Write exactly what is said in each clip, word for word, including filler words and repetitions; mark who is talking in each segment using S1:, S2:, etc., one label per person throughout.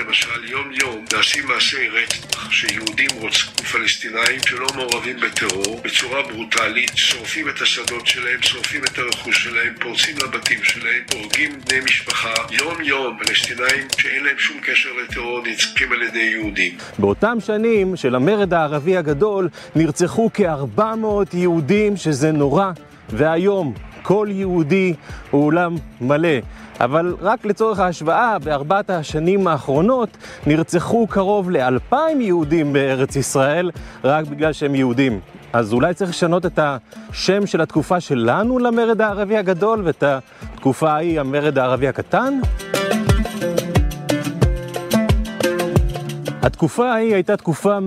S1: למשל יום יום נעשים מעשי רצח שיהודים רוצחים פלסטינאים שלא מעורבים בטרור בצורה ברוטלית, שורפים את השדות שלהם, שורפים את הרכוש שלהם, פורצים לבתים שלהם, הורגים בני משפחה. יום יום פלסטינאים שאין להם שום קשר לטרור נרצחים על ידי יהודים.
S2: באותם שנים של המרד הערבי הגדול נרצחו כ-ארבע מאות יהודים, שזה נורא, והיום כל יהודי הוא עולם מלא. אבל רק לצורך ההשוואה, בארבעת השנים האחרונות נרצחו קרוב לאלפיים יהודים בארץ ישראל, רק בגלל שהם יהודים. אז אולי צריך לשנות את השם של התקופה שלנו למרד הערבי הגדול, ואת התקופה ההיא המרד הערבי הקטן? התקופה ההיא הייתה תקופה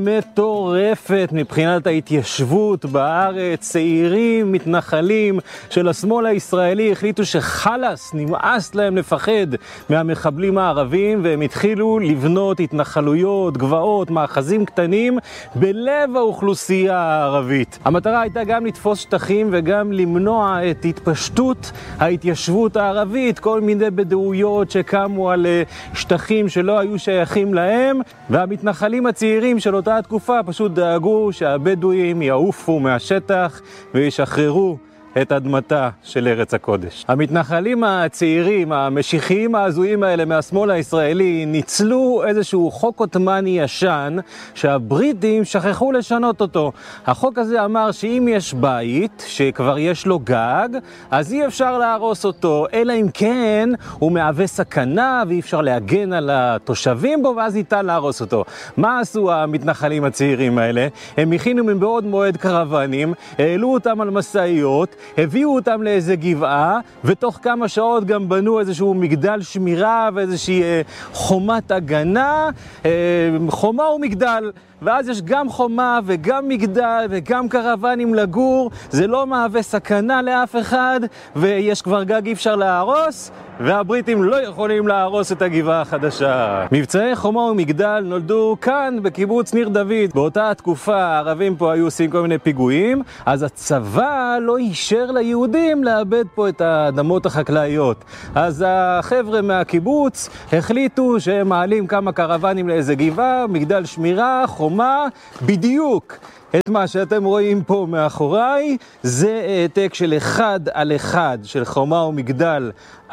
S2: מטורפת מבחינת ההתיישבות בארץ. צעירים, מתנחלים של השמאל הישראלי החליטו שחלס, נמאס להם לפחד מהמחבלים הערבים, והם התחילו לבנות התנחלויות, גבעות, מאחזים קטנים בלב האוכלוסייה הערבית. המטרה הייתה גם לתפוס שטחים וגם למנוע את התפשטות ההתיישבות הערבית, כל מיני בדואיות שקמו על שטחים שלא היו שייכים להם, והמתנחלים הצעירים של אותה התקופה פשוט דאגו שהבדואים יעופו מהשטח וישחררו את אדמתה של ארץ הקודש. המתנחלים הצעירים, המשיחיים ההזויים האלה מהשמאל הישראלי, ניצלו איזשהו חוק עות'מאני ישן שהבריטים שכחו לשנות אותו. החוק הזה אמר שאם יש בית שכבר יש לו גג, אז אי אפשר להרוס אותו, אלא אם כן הוא מהווה סכנה ואי אפשר להגן על התושבים בו, ואז ניתן להרוס אותו. מה עשו המתנחלים הצעירים האלה? הם הכינו מבעוד מועד קרוונים, העלו אותם על מסעיות, הביאו אותם לאיזה גבעה, ותוך כמה שעות גם בנו איזשהו מגדל שמירה ואיזושהי אה, חומת הגנה, אה, חומה ומגדל. ואז יש גם חומה וגם מגדל וגם קרוונים לגור, זה לא מהווה סכנה לאף אחד, ויש כבר גג אי אפשר להרוס, והבריטים לא יכולים להרוס את הגבעה החדשה. מבצעי חומה ומגדל נולדו כאן בקיבוץ ניר דוד. באותה התקופה הערבים פה היו עושים כל מיני פיגועים, אז הצבא לא אישר ליהודים לאבד פה את האדמות החקלאיות. אז החבר'ה מהקיבוץ החליטו שהם מעלים כמה קרוונים לאיזה גבעה, מגדל שמירה, חומה, בדיוק. את מה שאתם רואים פה מאחוריי זה העתק של אחד על אחד של חומה ומגדל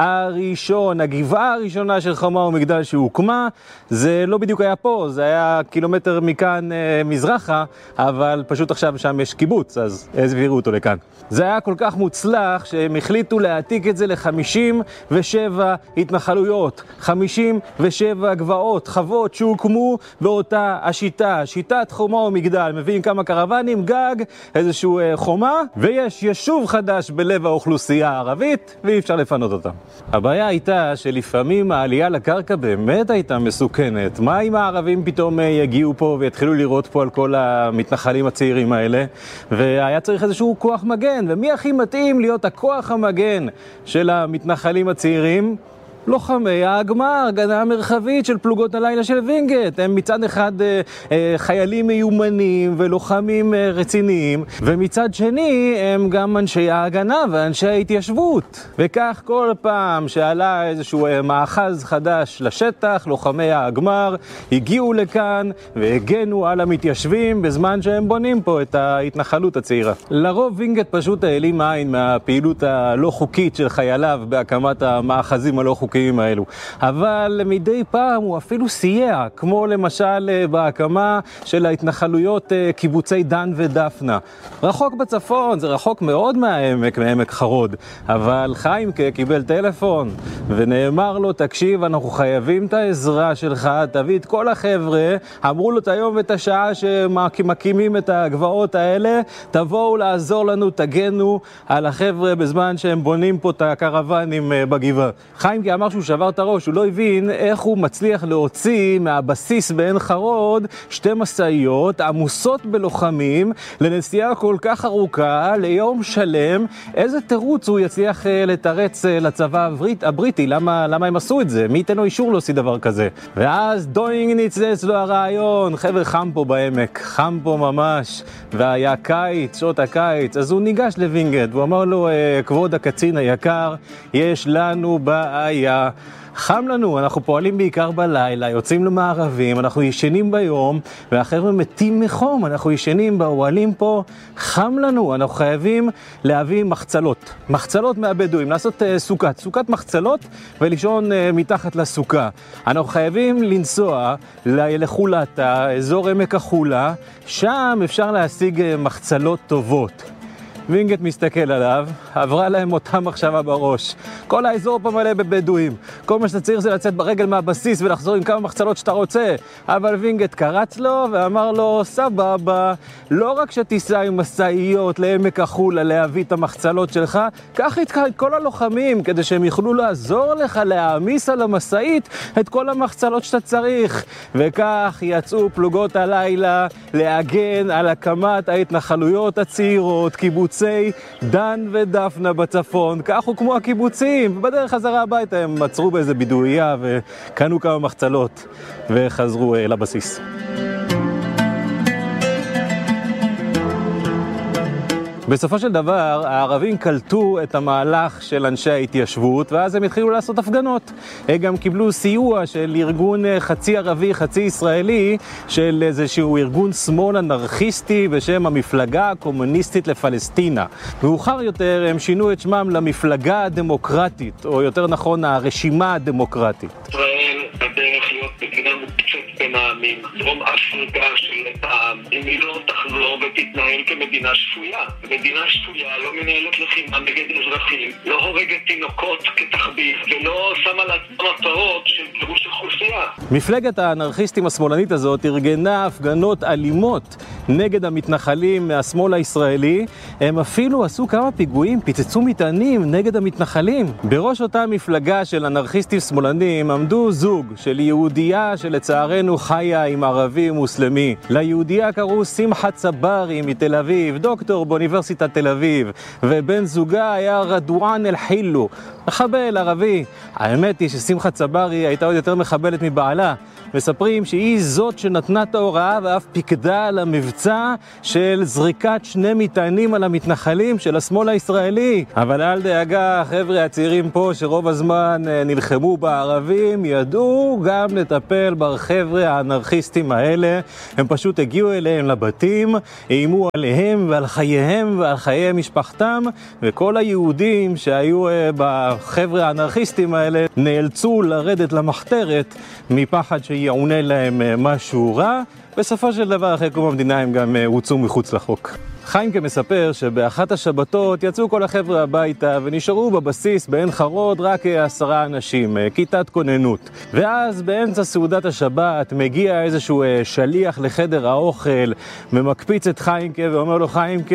S2: הראשון, הגבעה הראשונה של חומה ומגדל שהוקמה. זה לא בדיוק היה פה, זה היה קילומטר מכאן אה, מזרחה, אבל פשוט עכשיו שם יש קיבוץ, אז העבירו אותו לכאן. זה היה כל כך מוצלח שהם החליטו להעתיק את זה ל-חמישים ושבע התנחלויות, חמישים ושבע גבעות, חוות שהוקמו באותה השיטה, שיטת חומה ומגדל. מביאים כמה קרוונים, גג, איזשהו אה, חומה, ויש יישוב חדש בלב האוכלוסייה הערבית, ואי אפשר לפנות אותם. הבעיה הייתה שלפעמים העלייה לקרקע באמת הייתה מסוכנת. מה אם הערבים פתאום יגיעו פה ויתחילו לראות פה על כל המתנחלים הצעירים האלה? והיה צריך איזשהו כוח מגן, ומי הכי מתאים להיות הכוח המגן של המתנחלים הצעירים? לוחמי ההגמ"ר, ההגנה המרחבית של פלוגות הלילה של וינגייט. הם מצד אחד אה, אה, חיילים מיומנים ולוחמים אה, רציניים, ומצד שני הם גם אנשי ההגנה ואנשי ההתיישבות. וכך כל פעם שעלה איזשהו אה, מאחז חדש לשטח, לוחמי ההגמ"ר הגיעו לכאן והגנו על המתיישבים בזמן שהם בונים פה את ההתנחלות הצעירה. לרוב וינגייט פשוט העלים עין מהפעילות הלא חוקית של חייליו בהקמת המאחזים הלא חוקיים האלו, אבל מדי פעם הוא אפילו סייע, כמו למשל בהקמה של ההתנחלויות קיבוצי דן ודפנה. רחוק בצפון, זה רחוק מאוד מהעמק, מעמק חרוד, אבל חיימקה קיבל טלפון ונאמר לו, תקשיב, אנחנו חייבים את העזרה שלך, תביא את כל החבר'ה, אמרו לו את היום ואת השעה שמקימים את הגבעות האלה, תבואו לעזור לנו, תגנו על החבר'ה בזמן שהם בונים פה את הקרוונים בגבעה. חיימקה אמר שהוא שבר את הראש, הוא לא הבין איך הוא מצליח להוציא מהבסיס בעין חרוד שתי מסעיות עמוסות בלוחמים לנסיעה כל כך ארוכה ליום שלם. איזה תירוץ הוא יצליח לתרץ לצבא הבריט, הבריטי? למה, למה הם עשו את זה? מי ייתן לו אישור להוציא דבר כזה? ואז דוינג ניצץ לו הרעיון, חבר'ה, חם פה בעמק, חם פה ממש, והיה קיץ, שעות הקיץ, אז הוא ניגש לווינגייט והוא אמר לו, כבוד הקצין היקר, יש לנו בעיה. חם לנו, אנחנו פועלים בעיקר בלילה, יוצאים למערבים, אנחנו ישנים ביום, והחבר'ה מתים מחום, אנחנו ישנים באוהלים פה, חם לנו, אנחנו חייבים להביא מחצלות, מחצלות מהבדואים, לעשות uh, סוכת, סוכת מחצלות ולישון uh, מתחת לסוכה. אנחנו חייבים לנסוע לחולתה, אזור עמק החולה, שם אפשר להשיג uh, מחצלות טובות. וינגט מסתכל עליו, עברה להם אותה מחשבה בראש. כל האזור פה מלא בבדואים. כל מה שאתה צריך זה לצאת ברגל מהבסיס ולחזור עם כמה מחצלות שאתה רוצה. אבל וינגט קרץ לו ואמר לו, סבבה, לא רק שתיסע עם מסעיות לעמק החולה להביא את המחצלות שלך, קח איתך את כל הלוחמים כדי שהם יוכלו לעזור לך להעמיס על המסעית את כל המחצלות שאתה צריך. וכך יצאו פלוגות הלילה להגן על הקמת ההתנחלויות הצעירות, קיבוץ דן ודפנה בצפון, כך הוקמו הקיבוצים, ובדרך חזרה הביתה הם עצרו באיזה בידויה וקנו כמה מחצלות וחזרו לבסיס. בסופו של דבר, הערבים קלטו את המהלך של אנשי ההתיישבות, ואז הם התחילו לעשות הפגנות. הם גם קיבלו סיוע של ארגון חצי ערבי, חצי ישראלי, של איזשהו ארגון שמאל אנרכיסטי בשם המפלגה הקומוניסטית לפלסטינה. מאוחר יותר הם שינו את שמם למפלגה הדמוקרטית, או יותר נכון, הרשימה הדמוקרטית.
S1: ישראל בדרך להיות מדינה מוקצת בין העמים, דרום אפריקה של פעם, אם היא לא תחזור ותתנהל כמדינה שפויה. מדינה שפויה לא מנהלת לחימה נגד אזרחים, לא הורגת תינוקות כתחביב, ולא שמה לעצמה מטרות של גירוש אוכלוסייה.
S2: מפלגת האנרכיסטים השמאלנית הזאת ארגנה הפגנות אלימות נגד המתנחלים מהשמאל הישראלי. הם אפילו עשו כמה פיגועים, פיצצו מטענים נגד המתנחלים. בראש אותה מפלגה של אנרכיסטים שמאלנים עמדו זוג של יהודייה שלצערנו חיה עם ערבי מוסלמי. ליהודייה קראו שמחה צברי מתל אביב, דוקטור באוניברסיטת תל אביב, ובן זוגה היה רדואן אל-חילו, מחבל ערבי. האמת היא ששמחה צברי הייתה עוד יותר מחבלת מבעלה. מספרים שהיא זאת שנתנה את ההוראה ואף פיקדה על המבצע של זריקת שני מטענים על המתנחלים של השמאל הישראלי. אבל אל דאגה, חבר'ה הצעירים פה שרוב הזמן נלחמו בערבים ידעו גם לטפל בחבר'ה האנרכיסטים האלה. הם פשוט הגיעו אליהם לבתים, איימו עליהם ועל חייהם ועל חיי משפחתם, וכל היהודים שהיו בחבר'ה האנרכיסטים האלה נאלצו לרדת למחתרת מפחד שיעונה להם משהו רע. בסופו של דבר, אחרי קום המדינה הם גם הוצאו מחוץ לחוק. חיימקה מספר שבאחת השבתות יצאו כל החבר'ה הביתה ונשארו בבסיס בעין חרוד רק עשרה אנשים, כיתת כוננות. ואז באמצע סעודת השבת מגיע איזשהו שליח לחדר האוכל, ממקפיץ את חיימקה ואומר לו, חיימקה,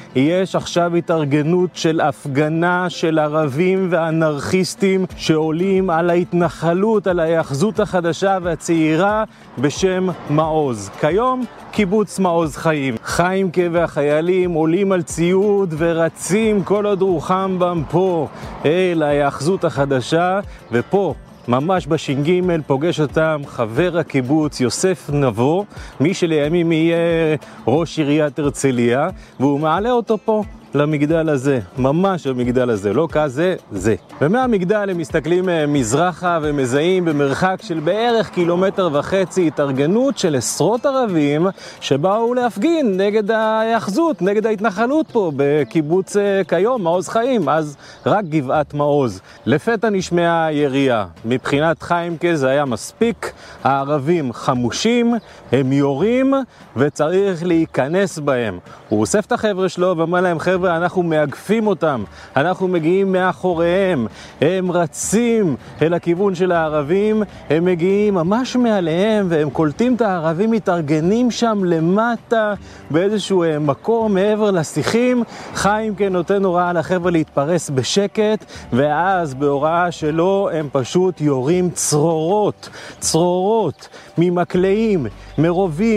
S2: יש עכשיו התארגנות של הפגנה של ערבים ואנרכיסטים שעולים על ההתנחלות, על ההיאחזות החדשה והצעירה בשם מעוז. כיום קיבוץ מעוז חיים. חיימקה והחיילים עולים על ציוד ורצים כל עוד רוחם בם פה אל ההיאחזות החדשה, ופה ממש בש"ג פוגש אותם חבר הקיבוץ יוסף נבו, מי שלימים יהיה ראש עיריית הרצליה, והוא מעלה אותו פה למגדל הזה, ממש המגדל הזה, לא כזה, זה. ומהמגדל הם מסתכלים מזרחה ומזהים במרחק של בערך קילומטר וחצי התארגנות של עשרות ערבים שבאו להפגין נגד ההיאחזות, נגד ההתנחלות פה בקיבוץ כיום, מעוז חיים, אז רק גבעת מעוז. לפתע נשמעה ירייה. מבחינת חיימקה זה היה מספיק, הערבים חמושים, הם יורים וצריך להיכנס בהם. הוא אוסף את החבר'ה שלו ואומר להם, חבר'ה, אנחנו מאגפים אותם, אנחנו מגיעים מאחוריהם, הם רצים אל הכיוון של הערבים, הם מגיעים ממש מעליהם והם קולטים את הערבים מתארגנים שם למטה באיזשהו מקום מעבר לשיחים. חיימקה נותן הוראה לחבר'ה להתפרס בשקט, ואז בהוראה שלו הם פשוט יורים צרורות, צרורות ממקלעים, מרובים,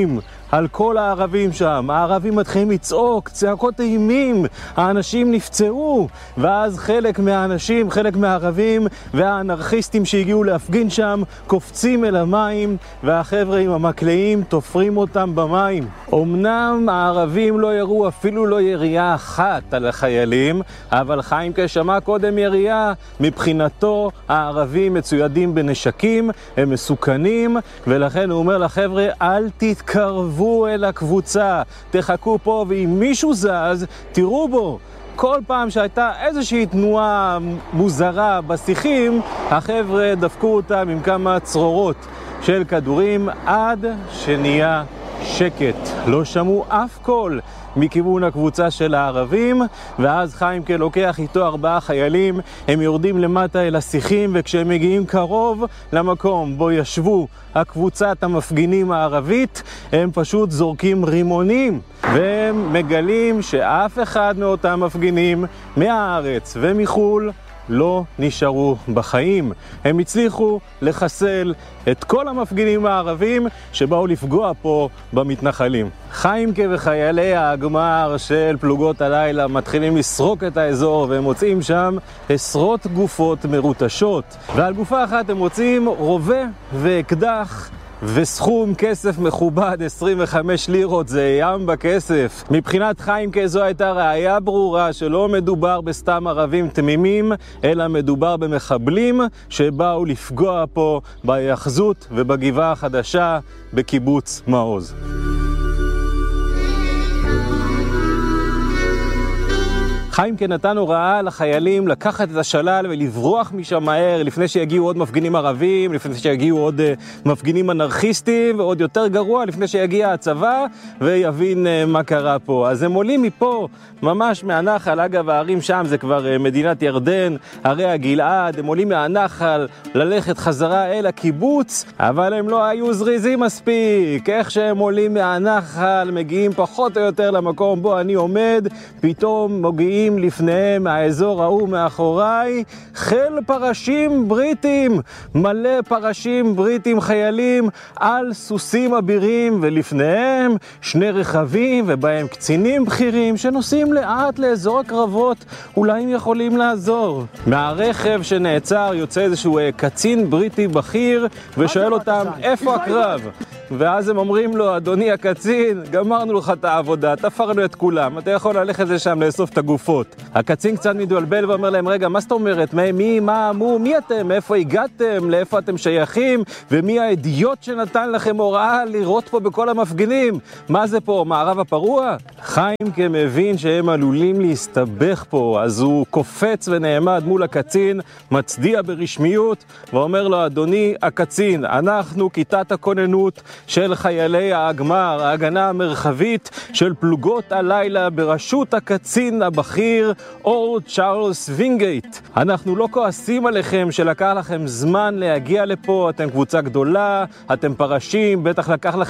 S2: על כל הערבים שם. הערבים מתחילים לצעוק, צעקות אימים, האנשים נפצעו, ואז חלק מהאנשים, חלק מהערבים והאנרכיסטים שהגיעו להפגין שם, קופצים אל המים, והחבר'ה עם המקלעים תופרים אותם במים. אמנם הערבים לא יראו אפילו לא ירייה אחת על החיילים, אבל חיימקה שמע קודם ירייה. מבחינתו הערבים מצוידים בנשקים, הם מסוכנים, ולכן הוא אומר לחבר'ה, אל תתקרבו אל הקבוצה, תחכו פה, ואם מישהו זז, תראו בו. כל פעם שהייתה איזושהי תנועה מוזרה בשיחים, החבר'ה דפקו אותם עם כמה צרורות של כדורים עד שנהיה שקט. לא שמעו אף קול מכיוון הקבוצה של הערבים, ואז חיימקה לוקח איתו ארבעה חיילים, הם יורדים למטה אל השיחים, וכשהם מגיעים קרוב למקום בו ישבו הקבוצת המפגינים הערבית, הם פשוט זורקים רימונים, והם מגלים שאף אחד מאותם מפגינים מהארץ ומחול לא נשארו בחיים. הם הצליחו לחסל את כל המפגינים הערבים שבאו לפגוע פה במתנחלים. חיימקה וחיילי הגמר של פלוגות הלילה מתחילים לסרוק את האזור, והם מוצאים שם עשרות גופות מרוטשות, ועל גופה אחת הם מוצאים רובה ואקדח וסכום כסף מכובד, עשרים וחמש לירות, זה ים בכסף. מבחינת חיימקה זו הייתה ראיה ברורה שלא מדובר בסתם ערבים תמימים, אלא מדובר במחבלים שבאו לפגוע פה בהיאחזות ובגבעה החדשה בקיבוץ מעוז. חיימקה נתן הוראה לחיילים לקחת את השלל ולברוח משם מהר, לפני שיגיעו עוד מפגינים ערבים, לפני שיגיעו עוד uh, מפגינים אנרכיסטים, ועוד יותר גרוע, לפני שיגיע הצבא ויבין uh, מה קרה פה. אז הם עולים מפה, ממש מהנחל, אגב הערים שם זה כבר uh, מדינת ירדן, הרי הגלעד, הם עולים מהנחל ללכת חזרה אל הקיבוץ, אבל הם לא היו זריזים מספיק. איך שהם עולים מהנחל, מגיעים פחות או יותר למקום בו אני עומד, פתאום מגיעים לפניהם מהאזור ההוא מאחוריי חיל פרשים בריטים, מלא פרשים בריטים חיילים על סוסים אבירים, ולפניהם שני רכבים ובהם קצינים בכירים שנוסעים לאט לאזור הקרבות, אולי הם יכולים לעזור. מהרכב שנעצר יוצא איזשהו קצין בריטי בכיר ושואל אותם איפה הקרב, ואז הם אומרים לו, אדוני הקצין, גמרנו לך את העבודה, תפרנו את כולם, אתה יכול ללכת לשם לאסוף את הגופות. הקצין קצת מתבלבל ואומר להם, רגע, מה זאת אומרת? מי, מה, מו, מי אתם? מאיפה הגעתם? לאיפה אתם שייכים? ומי האידיוט שנתן לכם הוראה לראות פה בכל המפגינים? מה זה פה, מערב הפרוע? חיימקה מבין שהם עלולים להסתבך פה, אז הוא קופץ ונעמד מול הקצין, מצדיע ברשמיות, ואומר לו, אדוני הקצין, אנחנו כיתת הכוננות של חיילי הגמר, ההגנה המרחבית של פלוגות הלילה בראשות הקצין הבכיר אור צ'ארלס וינגייט. אנחנו לא כועסים עליכם שלקח לכם זמן להגיע לפה, אתם קבוצה גדולה, אתם פרשים, בטח לקח לכם